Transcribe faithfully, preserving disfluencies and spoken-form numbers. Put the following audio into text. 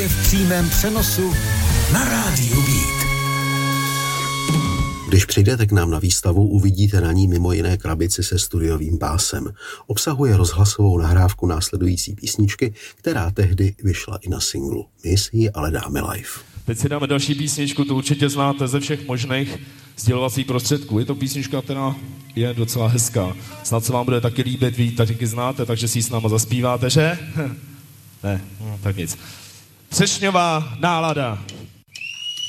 V přímém přenosu na rádiu Beat. Když přijdete k nám na výstavu, uvidíte na ní mimo jiné krabici se studiovým pásem. Obsahuje rozhlasovou nahrávku následující písničky, která tehdy vyšla i na singlu. My si ji ale dáme live. Teď si dáme další písničku, tu určitě znáte ze všech možných sdělovacích prostředků. Je to písnička, která je docela hezká. Snad se vám bude taky líbit, vy ji taky znáte, takže si ji s náma zaspíváte, že? Ne, no, tak nic. Třešňová nálada.